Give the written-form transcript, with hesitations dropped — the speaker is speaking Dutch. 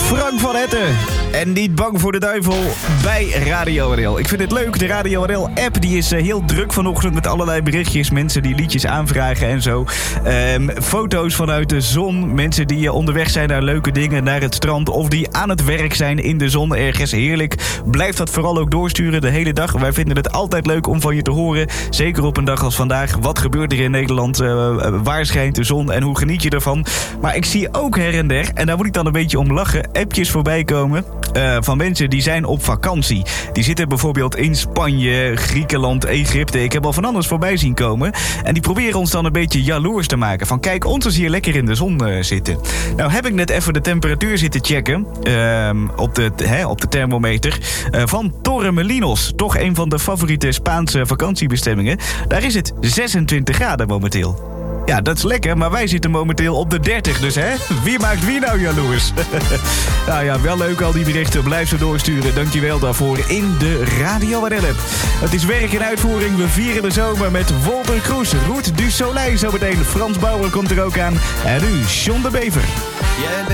Frank van Etten. En niet bang voor de duivel bij Radio RL. Ik vind het leuk. De Radio RL-app die is heel druk vanochtend met allerlei berichtjes. Mensen die liedjes aanvragen en zo. Foto's vanuit de zon. Mensen die onderweg zijn naar leuke dingen, naar het strand. Of die aan het werk zijn in de zon ergens. Heerlijk. Blijf dat vooral ook doorsturen de hele dag. Wij vinden het altijd leuk om van je te horen. Zeker op een dag als vandaag. Wat gebeurt er in Nederland? Waar schijnt de zon en hoe geniet je ervan? Maar ik zie ook her en der, en daar moet ik dan een beetje om lachen, appjes voorbij komen van mensen die zijn op vakantie. Die zitten bijvoorbeeld in Spanje, Griekenland, Egypte. Ik heb al van alles voorbij zien komen. En die proberen ons dan een beetje jaloers te maken. Van kijk, ons is hier lekker in de zon zitten. Nou heb ik net even de temperatuur zitten checken op de thermometer van Torremolinos. Toch een van de favoriete Spaanse vakantiebestemmingen. Daar is het 26 graden momenteel. Ja, dat is lekker, maar wij zitten momenteel op de 30, dus hè? Wie maakt wie nou jaloers? Nou ja, wel leuk al die berichten. Blijf ze doorsturen. Dankjewel daarvoor in de Radio RL-app. Het is werk in uitvoering. We vieren de zomer met Walter Kroes, Route du Soleil zometeen. Frans Bauer komt er ook aan. En nu John de Bever.